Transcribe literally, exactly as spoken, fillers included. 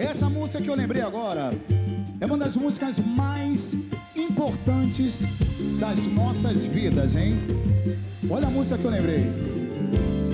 Essa música que eu lembrei agora é uma das músicas mais importantes das nossas vidas, hein? Olha a música que eu lembrei.